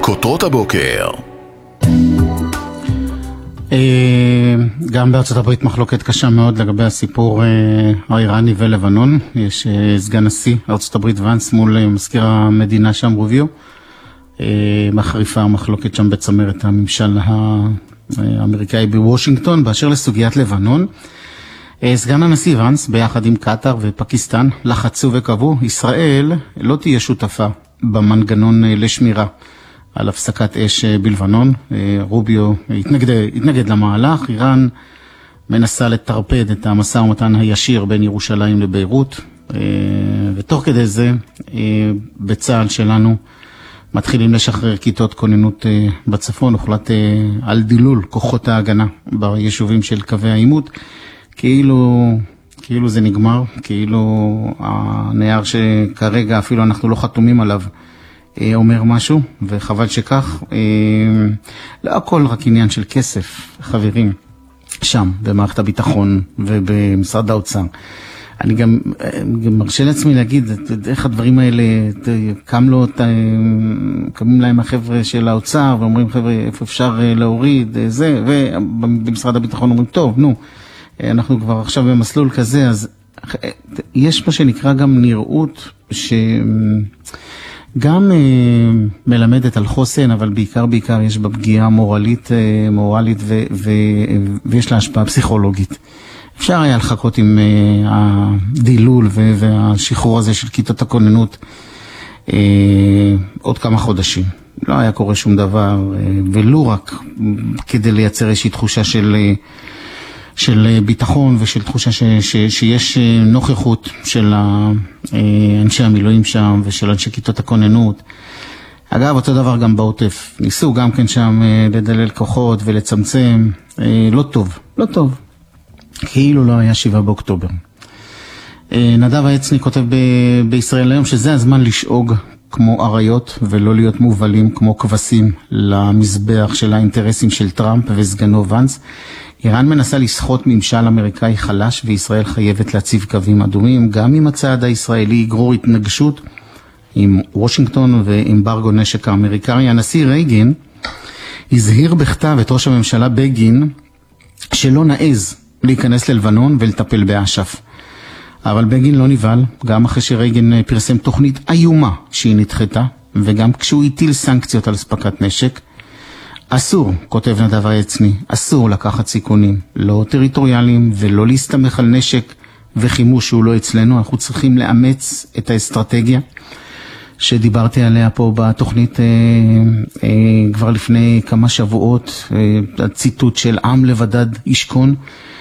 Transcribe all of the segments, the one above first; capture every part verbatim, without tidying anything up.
כותרות הבוקר. גם בארצות הברית מחלוקת קשה מאוד לגבי הסיפור האיראני ולבנון. יש סגן נשיא ארצות הברית ואנס מול מזכיר המדינה שם רוביו. מחריפה המחלוקת שם בצמרת הממשל האמריקאי בוושינגטון. באשר לסוגיית לבנון, סגן הנשיא ואנס ביחד עם קטר ופקיסטן לחצו וקבעו, ישראל לא תהיה שותפה במנגנון לשמירה על הפסקת אש בלבנון. רוביו התנגד, התנגד למהלך. איראן מנסה לטרפד את המשא ומתן הישיר בין ירושלים לביירות, ותוך כדי זה בצה"ל שלנו מתחילים לשחרר כיתות כוננות בצפון. הוחלט על דילול כוחות ההגנה ביישובים של קווי העימות, כאילו, כאילו זה נגמר, כאילו הנייר שכרגע אפילו אנחנו לא חתומים עליו אומר משהו, וחבל שכך. לא הכל רק עניין של כסף, חברים, שם במערכת הביטחון ובמשרד האוצר. אני גם, גם מרשה לעצמי להגיד איך הדברים האלה, קם לו, קמים להם החבר'ה של האוצר ואומרים, חבר'ה, איפה אפשר להוריד זה, ובמשרד הביטחון אומרים, טוב, נו, אנחנו כבר עכשיו במסלול כזה. אז יש מה שנקרא גם נראות שגם מלמדת על חוסן, אבל בעיקר בעיקר יש בה פגיעה מורלית, מורלית ו, ו, ויש לה השפעה פסיכולוגית. אפשר היה לחכות עם הדילול והשחרור הזה של כיתות הכוננות עוד כמה חודשים. לא היה קורה שום דבר, ולא רק כדי לייצר איזושהי תחושה של של ביטחון ושל תחושה ש, ש, שיש נוכחות של אנשי המילואים שם ושל אנשי כיתות הכוננות. אגב, אותו דבר גם בעוטף. ניסו גם כן שם לדלל כוחות ולצמצם. לא טוב, לא טוב. כאילו לא היה שבעה באוקטובר. נדב העצני כותב ב- בישראל היום שזה הזמן לשאוג כמו אריות ולא להיות מובלים כמו כבשים למזבח של האינטרסים של טראמפ וסגנו ואנס. איראן מנסה לסחוט ממשל אמריקאי חלש, וישראל חייבת להציב קווים אדומים. גם אם הצעד הישראלי יגרור התנגשות עם וושינגטון ואמברגו נשק האמריקאי. הנשיא רייגן הזהיר בכתב את ראש הממשלה בגין שלא נעז להיכנס ללבנון ולטפל באש"ף. אבל בגין לא נבהל, גם אחרי שרייגן פרסם תוכנית איומה שהיא נדחתה, וגם כשהוא הטיל סנקציות על הספקת נשק. אסור, כותב נדב העצני, אסור לקחת סיכונים, לא טריטוריאליים ולא להסתמך על נשק וחימוש שהוא לא אצלנו. אנחנו צריכים לאמץ את האסטרטגיה שדיברתי עליה פה בתוכנית אה, אה, כבר לפני כמה שבועות, אה, הציטוט של עם לבדד ישכון,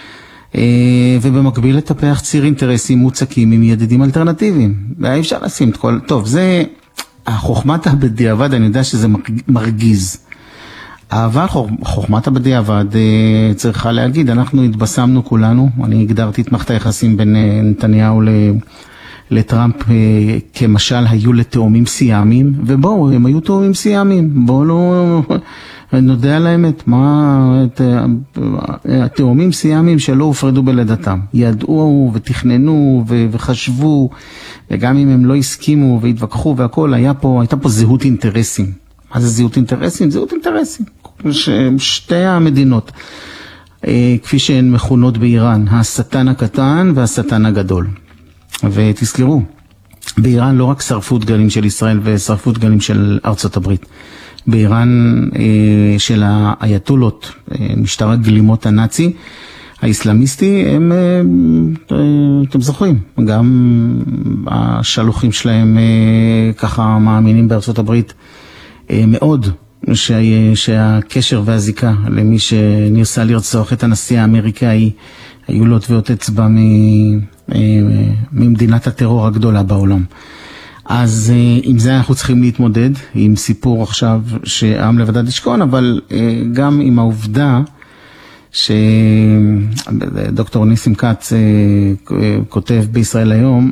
אה, ובמקביל לטפח ציר אינטרסים מוצקים עם ידידים אלטרנטיביים. ואי אפשר לשים את כל... טוב, זה החוכמת הבדיעבד, אני יודע שזה מרגיז. אבל חוכמת הבדיעבד צריכה להגיד, אנחנו התבשמנו כולנו, אני הגדרתי את מערכת היחסים בין נתניהו לטראמפ כמשל היו לתאומים סיאמיים, ובואו, הם היו תאומים סיאמיים, בואו לא נודע על האמת, מה, התאומים סיאמיים שלא הופרדו בלידתם, ידעו ותכננו וחשבו, וגם אם הם לא הסכימו והתווכחו והכל, היה פה, הייתה פה זהות אינטרסים. מה זה זהות אינטרסים? זהות אינטרסים. שתי המדינות, כפי שהן מכונות באיראן, השטן הקטן והשטן הגדול. ותזכרו, באיראן לא רק שרפו דגלים של ישראל ושרפו דגלים של ארצות הברית. באיראן של האייתולות, משטר הגלימות הנאצי, האסלאמיסטי, הם, אתם זוכרים, גם השלוחים שלהם ככה מאמינים בארצות הברית מאוד, שה, שהקשר והזיקה למי שניסה לרצוח את הנשיא האמריקאי היו לו טביעות אצבע ממדינת הטרור הגדולה בעולם. אז עם זה אנחנו צריכים להתמודד, עם סיפור עכשיו שעם לבדד ישכון, אבל גם עם העובדה שדוקטור ניסים כץ כותב בישראל היום,